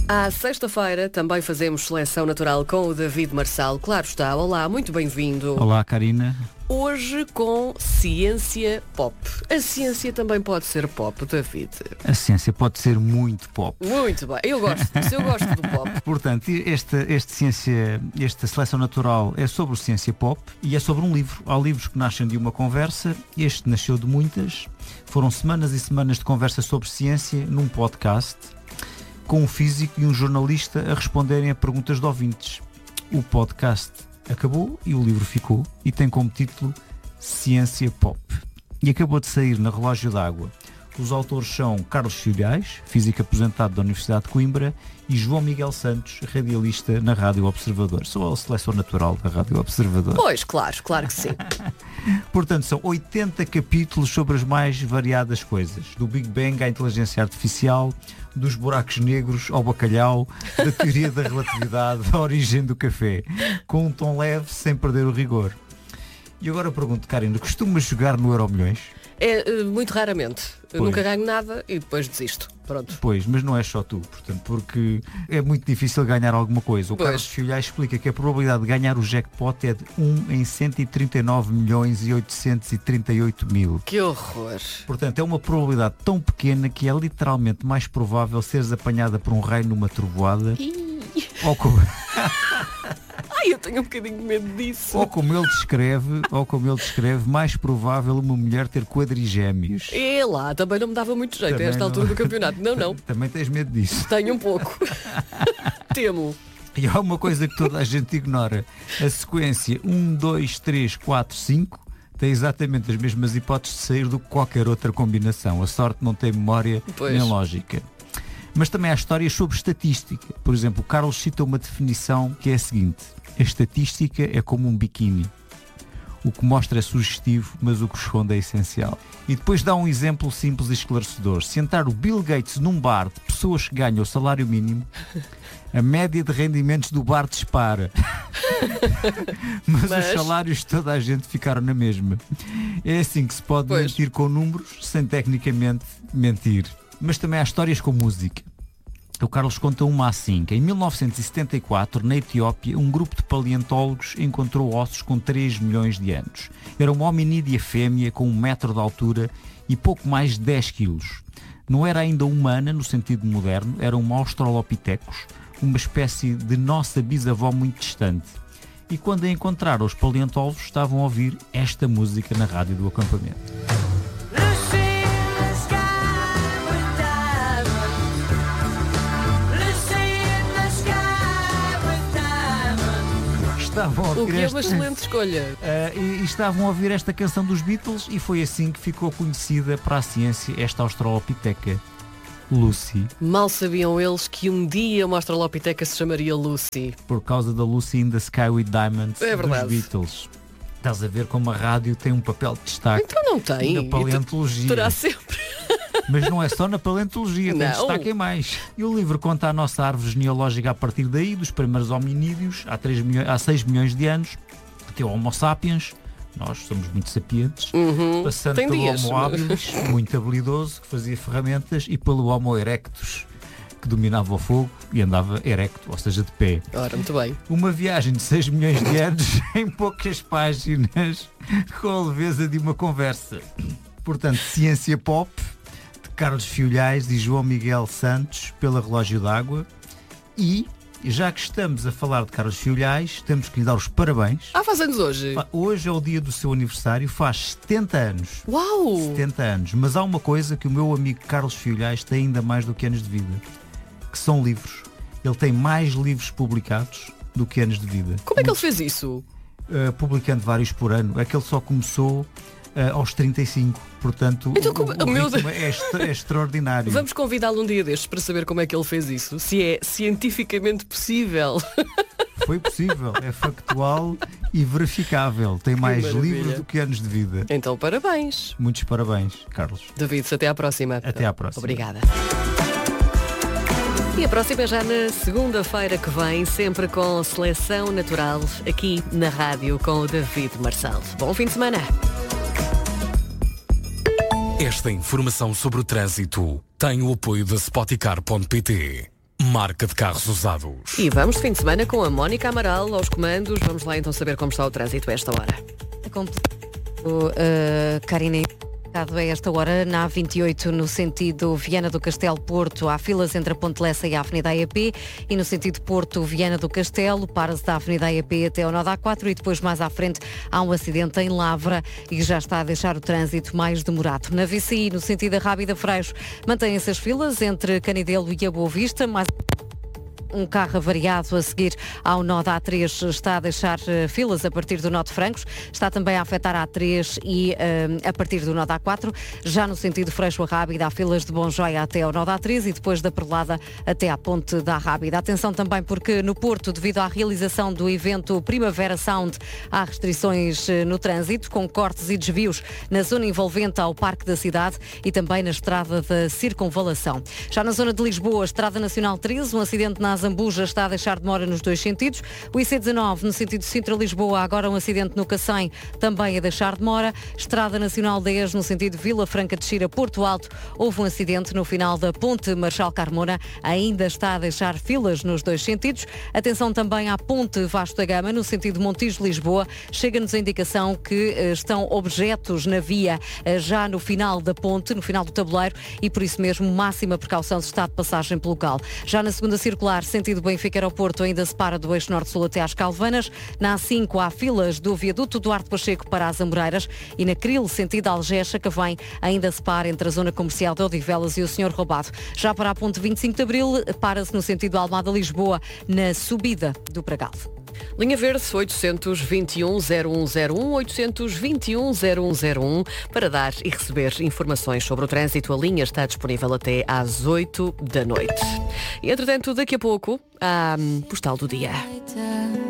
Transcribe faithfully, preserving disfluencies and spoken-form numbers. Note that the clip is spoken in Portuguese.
À sexta-feira também fazemos seleção natural com o David Marçal. Claro está. Olá, muito bem-vindo. Olá, Karina. Hoje com ciência pop. A ciência também pode ser pop, David. A ciência pode ser muito pop. Muito bem. Eu gosto disso. Eu gosto do pop. Portanto, esta, esta, ciência, esta seleção natural é sobre o ciência pop e é sobre um livro. Há livros que nascem de uma conversa. Este nasceu de muitas. Foram semanas e semanas de conversa sobre ciência num podcast, com um físico e um jornalista a responderem a perguntas de ouvintes. O podcast acabou e o livro ficou e tem como título Ciência Pop. E acabou de sair na Relógio d'Água. Os autores são Carlos Filhais, físico aposentado da Universidade de Coimbra, e João Miguel Santos, radialista na Rádio Observador. Sou a seleção natural da Rádio Observador. Pois, claro, claro que sim. Portanto, são oitenta capítulos sobre as mais variadas coisas. Do Big Bang à inteligência artificial, dos buracos negros ao bacalhau, da teoria da relatividade à origem do café. Com um tom leve, sem perder o rigor. E agora eu pergunto, Karina, costumas jogar no Euromilhões? É, muito raramente. Eu Pois. nunca ganho nada e depois desisto. Pronto. Pois, mas não é só tu, portanto, porque é muito difícil ganhar alguma coisa. O Pois. Carlos Filhais explica que a probabilidade de ganhar o jackpot é de um em cento e trinta e nove milhões e oitocentos e trinta e oito mil. Que horror. Portanto, é uma probabilidade tão pequena que é literalmente mais provável seres apanhada por um raio numa trovoada ou como, Ai, eu tenho um bocadinho de medo disso. ou como ele descreve, ou como ele descreve, mais provável uma mulher ter quadrigémeos. É lá, também não me dava muito jeito Também a esta não. altura do campeonato. Não, não. Também tens medo disso. Tenho um pouco. Temo. E há uma coisa que toda a gente ignora. A sequência um, dois, três, quatro, cinco tem exatamente as mesmas hipóteses de sair do que qualquer outra combinação. A sorte não tem memória Pois. nem lógica. Mas também há histórias sobre estatística. Por exemplo, o Carlos cita uma definição que é a seguinte: a estatística é como um biquíni. O que mostra é sugestivo, mas o que esconde é essencial. E depois dá um exemplo simples e esclarecedor. Se entrar o Bill Gates num bar de pessoas que ganham o salário mínimo, a média de rendimentos do bar dispara. mas, Mas- os salários de toda a gente ficaram na mesma. É assim que se pode Pois. mentir com números sem tecnicamente mentir. Mas também há histórias com música. O Carlos conta uma assim, que em mil novecentos e setenta e quatro, na Etiópia, um grupo de paleontólogos encontrou ossos com três milhões de anos. Era uma hominídea fêmea com um metro de altura e pouco mais de dez quilos. Não era ainda humana no sentido moderno, era um Australopithecus, uma espécie de nossa bisavó muito distante. E quando a encontraram, os paleontólogos estavam a ouvir esta música na rádio do acampamento. Estavam a O ouvir que é esta... uma excelente escolha. Uh, e, e estavam a ouvir esta canção dos Beatles e foi assim que ficou conhecida para a ciência esta australopiteca, Lucy, Mal sabiam eles que um dia uma Australopiteca se chamaria Lucy. por causa da Lucy in the Sky with Diamonds É dos verdade. Beatles. Estás a ver como a rádio tem um papel de destaque Então não tem. na paleontologia. Terá sempre. Mas não é só na paleontologia, tem Não. destaque em mais. E o livro conta a nossa árvore genealógica a partir daí, dos primeiros hominídeos, há, três milhões, há seis milhões de anos, até o Homo sapiens, nós somos muito sapientes, Uhum. passando Tem pelo dias. Homo habilis, muito habilidoso, que fazia ferramentas, e pelo Homo erectus, que dominava o fogo e andava erecto, ou seja, de pé. Ora, muito bem. Uma viagem de seis milhões de anos em poucas páginas, com a leveza de uma conversa. Portanto, ciência pop, de Carlos Filhais e João Miguel Santos, pela Relógio d'Água. E, já que estamos a falar de Carlos Filhais, temos que lhe dar os parabéns. Ah, faz anos hoje. Pá, hoje é o dia do seu aniversário, faz setenta anos. Uau! setenta anos. Mas há uma coisa que o meu amigo Carlos Filhais tem ainda mais do que anos de vida, que são livros. Ele tem mais livros publicados do que anos de vida. Como é que ele fez isso? Uh, publicando vários por ano. É que ele só começou uh, aos trinta e cinco. Portanto, Então, o, como- o meu ritmo é, extra- é extraordinário. Vamos convidá-lo um dia destes para saber como é que ele fez isso. Se é cientificamente possível. Foi possível, é factual e verificável. Tem mais maravilha. livros do que anos de vida. Então, parabéns. Muitos parabéns, Carlos. David, até à próxima. Até à próxima. Obrigada. E a próxima é já na segunda-feira que vem, sempre com Seleção Natural, aqui na rádio com o David Marçal. Bom fim de semana. Esta informação sobre o trânsito tem o apoio da Spoticar ponto pt. marca de carros usados. E vamos de fim de semana com a Mónica Amaral aos comandos. Vamos lá então saber como está o trânsito a esta hora. Uh, Karina, a esta hora na A vinte e oito no sentido Viana do Castelo Porto, há filas entre a Ponte Lessa e a Avenida A E P, e no sentido Porto Viana do Castelo para-se da Avenida A E P até ao nó da A quatro, e depois mais à frente há um acidente em Lavra e já está a deixar o trânsito mais demorado. Na V C I no sentido da Rábida Freixo mantêm-se as filas entre Canidelo e a Boa Vista, mais um carro avariado a seguir ao nó da A três está a deixar uh, filas a partir do nó de Francos, está também a afetar a A três e uh, a partir do nó da A quatro, já no sentido Freixo a Rábida há filas de Bonjoia até ao nó da A três e depois da Perlada até à ponte da Rábida. Atenção também porque no Porto, devido à realização do evento Primavera Sound, há restrições uh, no trânsito, com cortes e desvios na zona envolvente ao Parque da Cidade e também na estrada da Circunvalação. Já na zona de Lisboa, Estrada Nacional treze, um acidente na Zambuja está a deixar demora nos dois sentidos. O I C dezanove, no sentido Sintra-Lisboa, agora um acidente no Cacém, também a deixar demora. Estrada Nacional dez, no sentido Vila Franca de Xira, Porto Alto, houve um acidente no final da Ponte Marchal Carmona, ainda está a deixar filas nos dois sentidos. Atenção também à Ponte Vasco da Gama, no sentido Montijo-Lisboa, chega-nos a indicação que eh, estão objetos na via eh, já no final da ponte, no final do tabuleiro, e por isso mesmo máxima precaução se está de passagem pelo local. Já na segunda circular, sentido Benfica Aeroporto, ainda se para do eixo norte-sul até às Calvanas. Na A cinco há filas do viaduto Duarte Pacheco para as Amoreiras, e na Cril, sentido Algés, que vem, ainda se para entre a zona comercial de Odivelas e o Senhor Roubado. Já para a ponte vinte e cinco de Abril, para-se no sentido Almada-Lisboa, na subida do Pragal. Linha Verde oitocentos e vinte e um, zero um zero um, oitocentos e vinte e um, zero um zero um para dar e receber informações sobre o trânsito. A linha está disponível até às oito da noite. E, entretanto, daqui a pouco, a postal do dia.